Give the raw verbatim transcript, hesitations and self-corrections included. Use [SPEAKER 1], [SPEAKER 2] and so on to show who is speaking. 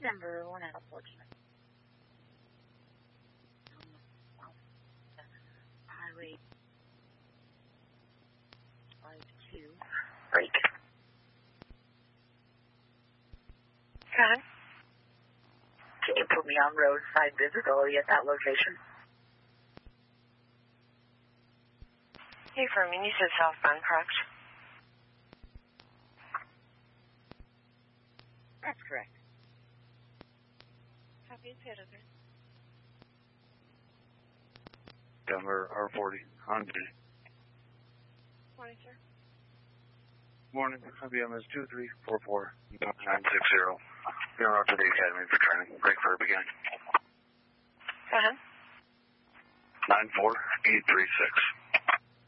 [SPEAKER 1] Denver, one out of fortunate. Highway five two. Break. Go ahead. Can you put me on roadside visibility at that location?
[SPEAKER 2] Hey, Fermin, you said southbound, correct?
[SPEAKER 1] That's correct.
[SPEAKER 2] Copy, it's the other.
[SPEAKER 3] Denver R forty, on duty.
[SPEAKER 2] Morning, sir.
[SPEAKER 3] Morning, I B M is two three four four nine six zero. You're on to the Academy for training. Break for beginning.
[SPEAKER 2] Go ahead.
[SPEAKER 3] nine four eight three six.